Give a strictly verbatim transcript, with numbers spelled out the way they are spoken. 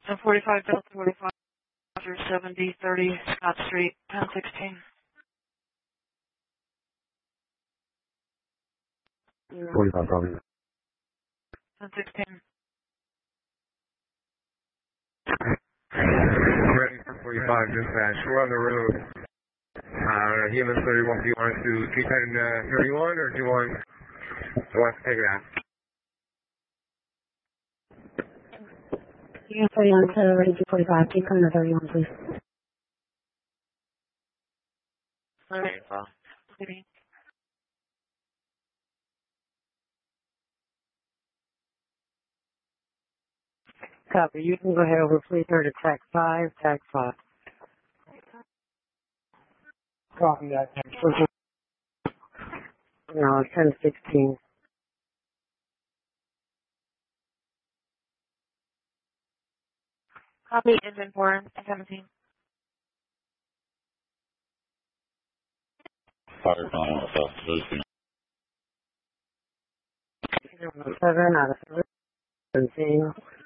ten forty-five Delta forty-five, seventy thirty Scott Street, ten sixteen. forty-five probably. ten sixteen. Ready for forty-five dispatch. We're on the road. Uh, human thirty-one, do you want us to keep heading uh, thirty-one, or do you want, do you want us to take it out? Yeah, thirty-one to ready to forty-five. Keep coming to thirty-one, please. thirty-five. Copy. You can go ahead over, please, turn to track five, track five. Copy that. No, it's ten sixteen. Copy, engine four, seventeen. Fire calling with us. seven out of seventeen.